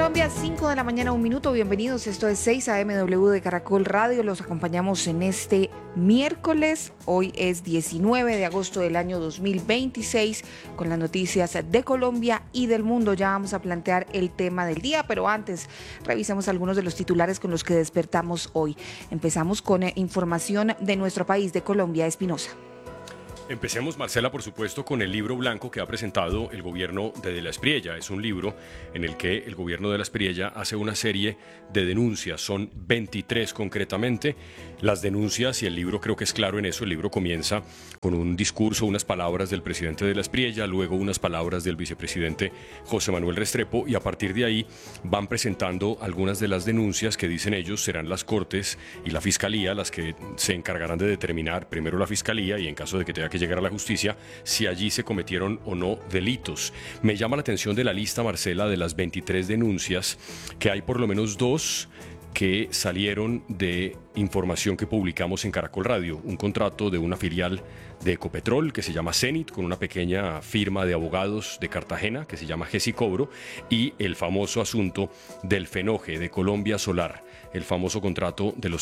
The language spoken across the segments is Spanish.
Colombia, 5 de la mañana, 1 minuto. Bienvenidos, esto es 6 AMW de Caracol Radio. Los acompañamos en este miércoles. Hoy es 19 de agosto del año 2026 con las noticias de Colombia y del mundo. Ya vamos a plantear el tema del día, pero antes revisemos algunos de los titulares con los que despertamos hoy. Empezamos con información de nuestro país, de Colombia. Espinosa. Empecemos, Marcela, por supuesto, con el libro blanco que ha presentado el gobierno de la Espriella. Es un libro en el que el gobierno de la Espriella hace una serie de denuncias, son 23 concretamente. Las denuncias, y el libro creo que es claro en eso, el libro comienza con un discurso, unas palabras del presidente de la Espriella, luego unas palabras del vicepresidente José Manuel Restrepo, y a partir de ahí van presentando algunas de las denuncias que dicen ellos serán las Cortes y la Fiscalía las que se encargarán de determinar, primero la Fiscalía y en caso de que tenga que llegar a la justicia, si allí se cometieron o no delitos. Me llama la atención de la lista, Marcela, de las 23 denuncias, que hay por lo menos 2 que salieron de información que publicamos en Caracol Radio, un contrato de una filial de Ecopetrol que se llama Cenit, con una pequeña firma de abogados de Cartagena que se llama Gesicobro, y el famoso asunto del Fenoje de Colombia Solar, el famoso contrato de los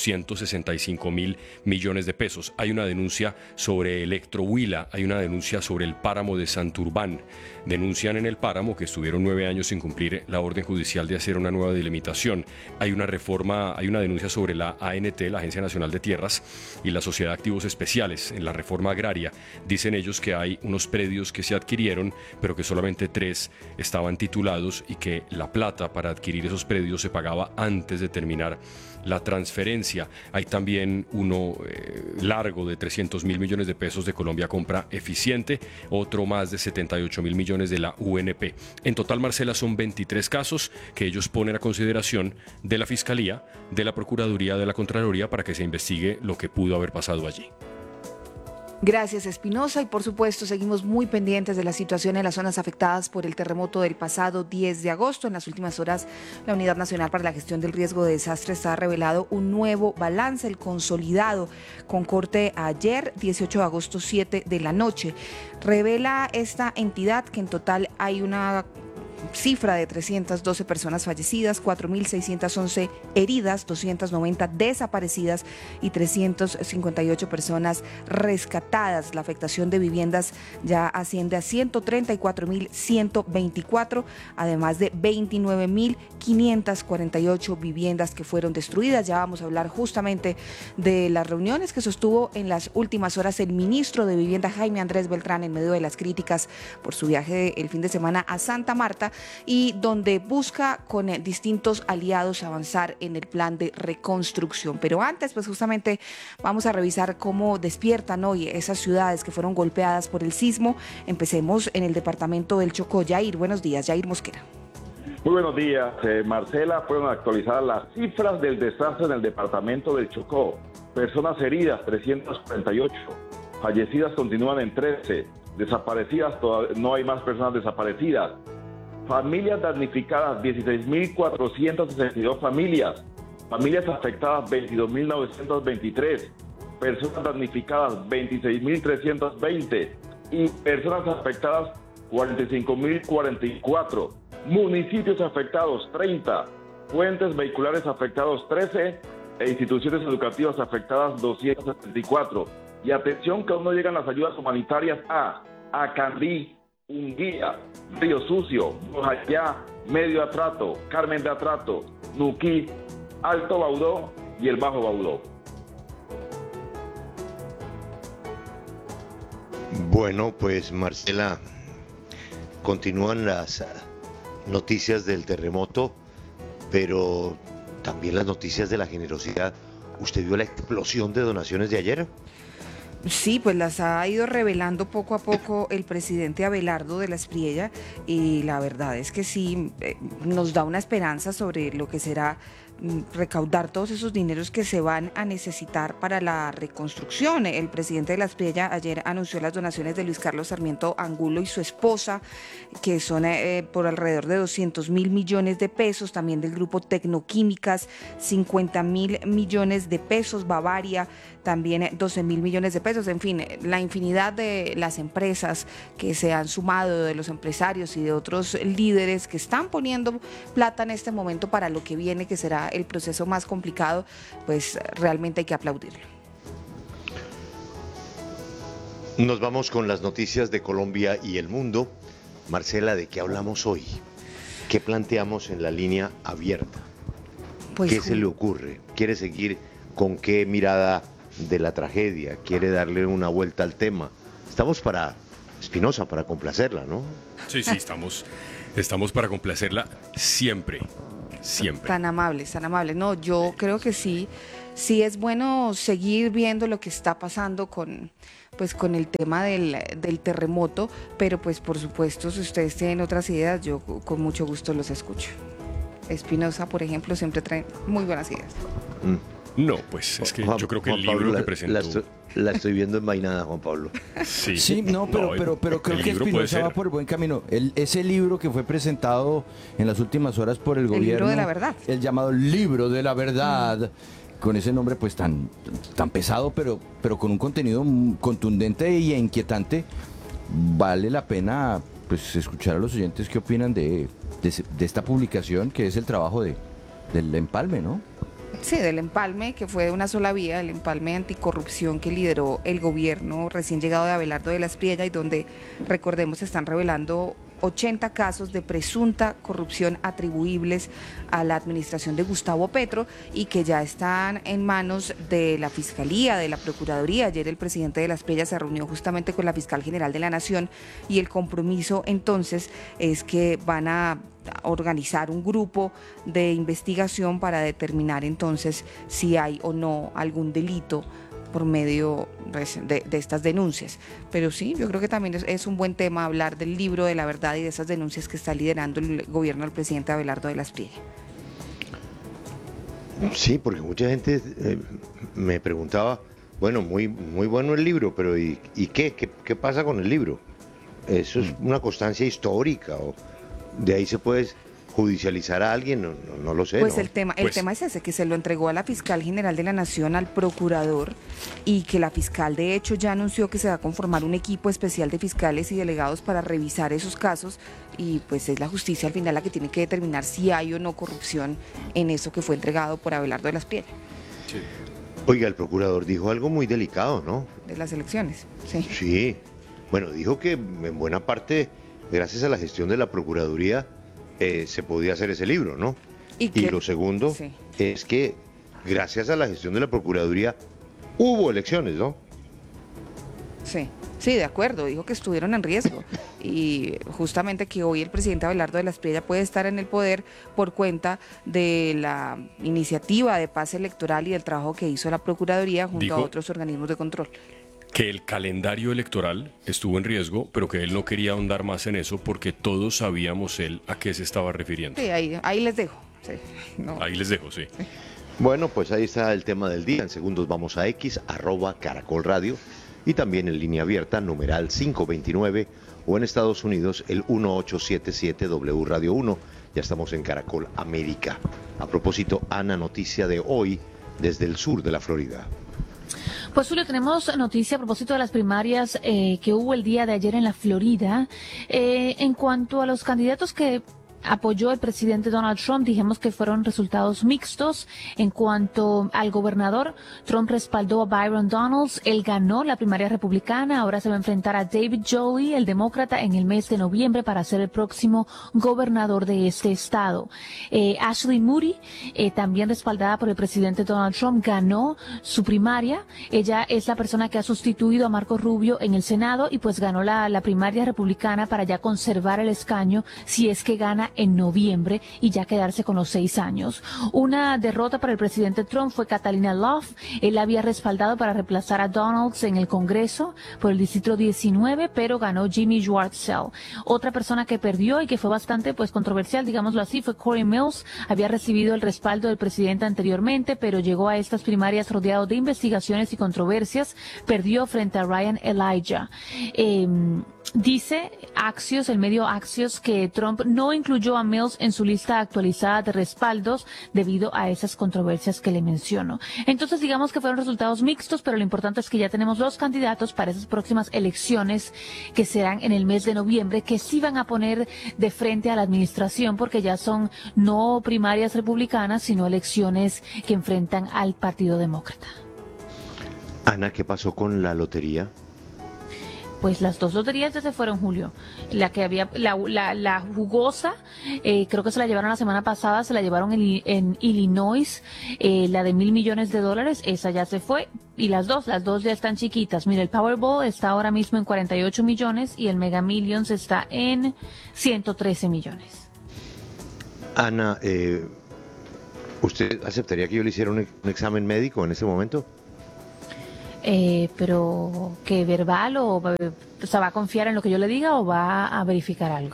165.000 millones de pesos. Hay una denuncia sobre Electrohuila, hay una denuncia sobre el páramo de Santurbán. Denuncian en el páramo que estuvieron 9 años sin cumplir la orden judicial de hacer una nueva delimitación. Hay una reforma, hay una denuncia sobre la ANT, la Agencia Nacional de Tierras, y la Sociedad de Activos Especiales. En la reforma agraria dicen ellos que hay unos predios que se adquirieron, pero que solamente 3 estaban titulados y que la plata para adquirir esos predios se pagaba antes de terminar la transferencia. Hay también uno largo de 300.000 millones de pesos de Colombia Compra Eficiente, otro más de 78.000 millones de la UNP. En total, Marcela, son 23 casos que ellos ponen a consideración de la Fiscalía, de la Procuraduría, de la Contraloría, para que se investigue lo que pudo haber pasado allí. Gracias, Espinosa, y por supuesto seguimos muy pendientes de la situación en las zonas afectadas por el terremoto del pasado 10 de agosto. En las últimas horas, la Unidad Nacional para la Gestión del Riesgo de Desastres ha revelado un nuevo balance, el consolidado, con corte ayer, 18 de agosto, 7 de la noche. Revela esta entidad que en total hay una cifra de 312 personas fallecidas, 4.611 heridas, 290 desaparecidas y 358 personas rescatadas. La afectación de viviendas ya asciende a 134.124, además de 29.548 viviendas que fueron destruidas. Ya vamos a hablar justamente de las reuniones que sostuvo en las últimas horas el ministro de Vivienda, Jaime Andrés Beltrán, en medio de las críticas por su viaje el fin de semana a Santa Marta, y donde busca con distintos aliados avanzar en el plan de reconstrucción. Pero antes, pues justamente vamos a revisar cómo despiertan hoy esas ciudades que fueron golpeadas por el sismo. Empecemos en el departamento del Chocó. Yair, buenos días. Yair Mosquera. Muy buenos días, Marcela. Fueron actualizadas las cifras del desastre en el departamento del Chocó. Personas heridas, 348. Fallecidas continúan en 13. Desaparecidas, no hay más personas desaparecidas. Familias damnificadas, 16.462 familias. Familias afectadas, 22.923. Personas damnificadas, 26.320. Y personas afectadas, 45.044. Municipios afectados, 30. Puentes vehiculares afectados, 13. E instituciones educativas afectadas, 274. Y atención que aún no llegan las ayudas humanitarias a Acandí, Unguía, Río Sucio, Bojayá, Medio Atrato, Carmen de Atrato, Nuquí, Alto Baudó y el Bajo Baudó. Bueno, pues Marcela, continúan las noticias del terremoto, pero también las noticias de la generosidad. ¿Usted vio la explosión de donaciones de ayer? Sí, pues las ha ido revelando poco a poco el presidente Abelardo de la Espriella, y la verdad es que sí nos da una esperanza sobre lo que será recaudar todos esos dineros que se van a necesitar para la reconstrucción. El presidente de la Espriella ayer anunció las donaciones de Luis Carlos Sarmiento Angulo y su esposa, que son por alrededor de 200.000 millones de pesos, también del grupo Tecnoquímicas, 50.000 millones de pesos, Bavaria, también 12.000 millones de pesos, en fin, la infinidad de las empresas que se han sumado, de los empresarios y de otros líderes que están poniendo plata en este momento para lo que viene, que será el proceso más complicado, pues realmente hay que aplaudirlo. Nos vamos con las noticias de Colombia y el mundo. Marcela, ¿de qué hablamos hoy? ¿Qué planteamos en la línea abierta? Pues, ¿qué se le ocurre? ¿Quiere seguir con qué mirada de la tragedia? ¿Quiere darle una vuelta al tema? Estamos para Espinosa, para complacerla, ¿no? Sí, estamos para complacerla siempre. Tan amables, tan amables. No, yo creo que sí es bueno seguir viendo lo que está pasando con el tema del terremoto, pero pues por supuesto, si ustedes tienen otras ideas, yo con mucho gusto los escucho. Espinosa, por ejemplo, siempre trae muy buenas ideas. No, pues es que yo creo que el libro que presentó... La estoy viendo envainada, Juan Pablo. Sí, no, pero creo que Espinosa va por el buen camino. Ese libro que fue presentado en las últimas horas por el gobierno. El libro de la verdad. El llamado Libro de la Verdad. Con ese nombre pues tan pesado, pero con un contenido contundente e inquietante. Vale la pena pues escuchar a los oyentes qué opinan de esta publicación, que es el trabajo del empalme, ¿no? Sí, del empalme, que fue de una sola vía, el empalme anticorrupción que lideró el gobierno recién llegado de Abelardo de la Espriella, y donde, recordemos, se están revelando 80 casos de presunta corrupción atribuibles a la administración de Gustavo Petro y que ya están en manos de la Fiscalía, de la Procuraduría. Ayer el presidente de la Espriella se reunió justamente con la Fiscal General de la Nación, y el compromiso entonces es que van a organizar un grupo de investigación para determinar entonces si hay o no algún delito por medio de estas denuncias. Pero sí, yo creo que también es un buen tema hablar del libro de la verdad y de esas denuncias que está liderando el gobierno del presidente Abelardo de la Espriella. Sí, porque mucha gente me preguntaba, bueno, muy bueno el libro, pero ¿y qué? ¿Qué pasa con el libro? ¿Eso es una constancia histórica o de ahí se puede judicializar a alguien? No lo sé. Pues ¿no? el tema es ese, que se lo entregó a la Fiscal General de la Nación, al procurador, y que la fiscal de hecho ya anunció que se va a conformar un equipo especial de fiscales y delegados para revisar esos casos, y pues es la justicia al final la que tiene que determinar si hay o no corrupción en eso que fue entregado por Abelardo de la Espriella. Sí. Oiga, el procurador dijo algo muy delicado, ¿no? De las elecciones, sí. Sí, bueno, dijo que en buena parte, gracias a la gestión de la Procuraduría, se podía hacer ese libro, ¿no? Y lo segundo es que gracias a la gestión de la Procuraduría hubo elecciones, ¿no? Sí, de acuerdo, dijo que estuvieron en riesgo, y justamente que hoy el presidente Abelardo de la Espriella puede estar en el poder por cuenta de la iniciativa de paz electoral y del trabajo que hizo la Procuraduría junto a otros organismos de control. Que el calendario electoral estuvo en riesgo, pero que él no quería ahondar más en eso porque todos sabíamos él a qué se estaba refiriendo. Sí, ahí les dejo. Sí, no. Ahí les dejo, sí. Bueno, pues ahí está el tema del día. En segundos vamos a X, @Caracol Radio, y también en línea abierta, numeral 529, o en Estados Unidos, el 1877 W Radio 1. Ya estamos en Caracol América. A propósito, Ana, noticia de hoy desde el sur de la Florida. Pues Julio, tenemos noticia a propósito de las primarias que hubo el día de ayer en la Florida. En cuanto a los candidatos que apoyó el presidente Donald Trump, dijimos que fueron resultados mixtos. En cuanto al gobernador, Trump respaldó a Byron Donalds, él ganó la primaria republicana, ahora se va a enfrentar a David Joey, el demócrata, en el mes de noviembre para ser el próximo gobernador de este estado. Ashley Moody, también respaldada por el presidente Donald Trump, ganó su primaria. Ella es la persona que ha sustituido a Marco Rubio en el Senado y pues ganó la primaria republicana para ya conservar el escaño si es que gana será en noviembre y ya quedarse con los 6 años. Una derrota para el presidente Trump fue Catalina Love. Él la había respaldado para reemplazar a Donalds en el Congreso por el distrito 19, pero ganó Jimmy Schwartzel. Otra persona que perdió y que fue bastante controversial, digámoslo así, fue Corey Mills. Había recibido el respaldo del presidente anteriormente, pero llegó a estas primarias rodeado de investigaciones y controversias. Perdió frente a Ryan Elijah. Dice Axios, el medio Axios, que Trump no incluyó a Mills en su lista actualizada de respaldos debido a esas controversias que le menciono. Entonces, digamos que fueron resultados mixtos, pero lo importante es que ya tenemos los candidatos para esas próximas elecciones que serán en el mes de noviembre, que sí van a poner de frente a la administración, porque ya son no primarias republicanas, sino elecciones que enfrentan al Partido Demócrata. Ana, ¿qué pasó con la lotería? Pues las dos loterías ya se fueron, Julio. La que había, la jugosa, creo que se la llevaron la semana pasada, se la llevaron en Illinois, la de $1,000 millones, esa ya se fue. Y las dos ya están chiquitas. Mira, el Powerball está ahora mismo en 48 millones y el Mega Millions está en 113 millones. Ana, ¿usted aceptaría que yo le hiciera un examen médico en ese momento? Pero ¿qué verbal o sea, va a confiar en lo que yo le diga o va a verificar algo?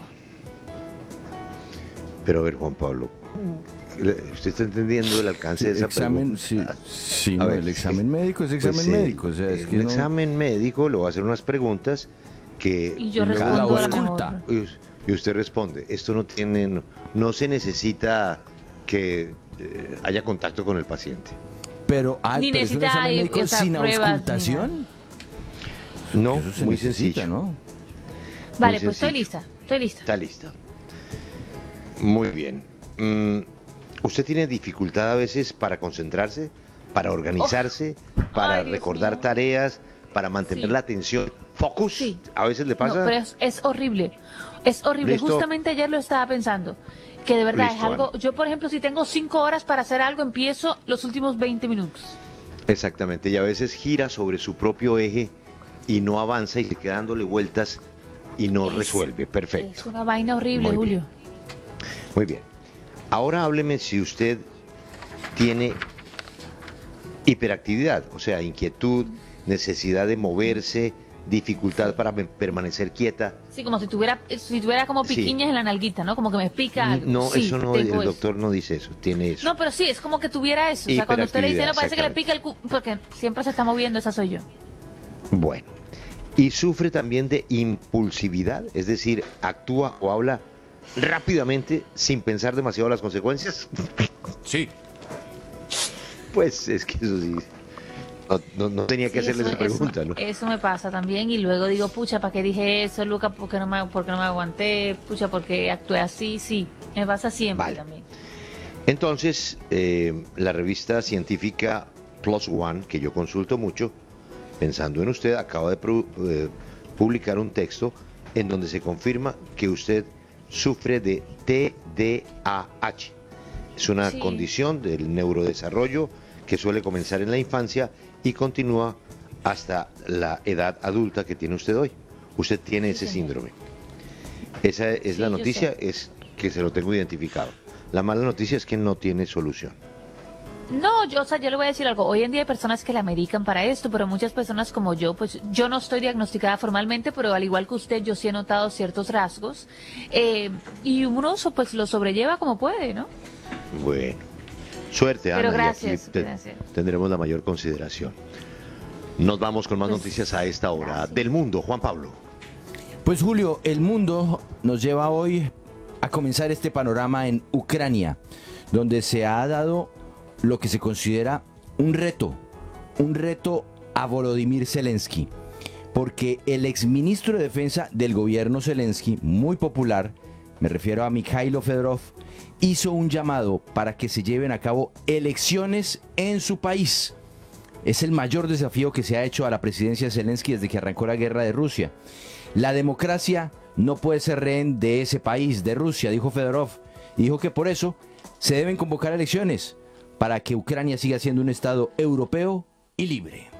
Pero a ver, Juan Pablo, ¿usted está entendiendo el alcance de esa pregunta? Sí, no, el examen médico es examen médico. O sea, es que examen médico le va a hacer unas preguntas que y yo respondo la mejor. Y usted responde, esto no se necesita que haya contacto con el paciente. Pero, ni pero necesita es un examen médico sin pruebas, auscultación. No, Eso se muy necesita, sencillo. ¿no? Vale, Muy pues estoy sencillo. lista. Está lista. Muy bien. ¿Usted tiene dificultad a veces para concentrarse, para organizarse, para Ay, Dios recordar mío. tareas, para mantener Sí. la atención? ¿Focus? Sí. ¿A veces le pasa? No, pero es horrible. Es horrible. Listo. Justamente ayer lo estaba pensando. Que de verdad Listo, es algo. Ana. Yo, por ejemplo, si tengo 5 horas para hacer algo, empiezo los últimos 20 minutos. Exactamente, y a veces gira sobre su propio eje y no avanza y se queda dándole vueltas y no resuelve. Es Perfecto. una vaina horrible, Muy bien. Julio. Muy bien. Ahora hábleme si usted tiene hiperactividad, o sea, inquietud, necesidad de moverse, dificultad para permanecer quieta. Sí, como si tuviera como Sí. piquiñas en la nalguita, ¿no? Como que me pica algo. No, Sí, eso no, el tengo eso. doctor no dice eso, tiene eso. No, pero sí, es como que tuviera eso. O sea, cuando usted le dice, no, parece que le Hiperactividad, pica el porque siempre se está moviendo, esa soy yo. Bueno, y sufre también de impulsividad, es decir, actúa o habla rápidamente sin pensar demasiado las consecuencias. Sí. Pues es que eso sí, no tenía que Sí, hacerle esa pregunta, ¿no? Eso me pasa también y luego digo, pucha, ¿para qué dije eso, Luca? ¿Por qué no me aguanté? Pucha, ¿por qué actué así? Sí, me pasa siempre Vale. también. Entonces, la revista científica Plus One, que yo consulto mucho, pensando en usted, acaba de publicar un texto en donde se confirma que usted sufre de TDAH. Es una Sí. condición del neurodesarrollo que suele comenzar en la infancia y continúa hasta la edad adulta que tiene usted hoy. Usted tiene ese señor. síndrome. Esa es Sí, la yo noticia, sé. es que se lo tengo identificado. La mala noticia es que no tiene solución. No, yo le voy a decir algo. Hoy en día hay personas que la medican para esto, pero muchas personas como yo, pues yo no estoy diagnosticada formalmente, pero al igual que usted, yo sí he notado ciertos rasgos. Y uno pues lo sobrelleva como puede, ¿no? Bueno, suerte, Ana. Pero y gracias, aquí gracias. tendremos la mayor consideración. Nos vamos con más Pues, noticias a esta hora gracias. del mundo. Juan Pablo. Pues Julio, el mundo nos lleva hoy a comenzar este panorama en Ucrania, donde se ha dado lo que se considera un reto a Volodymyr Zelensky, porque el exministro de Defensa del gobierno Zelensky, muy popular, me refiero a Mikhailo Fedorov, hizo un llamado para que se lleven a cabo elecciones en su país. Es el mayor desafío que se ha hecho a la presidencia de Zelensky desde que arrancó la guerra de Rusia. La democracia no puede ser rehén de ese país, de Rusia, dijo Fedorov. Y dijo que por eso se deben convocar elecciones para que Ucrania siga siendo un estado europeo y libre.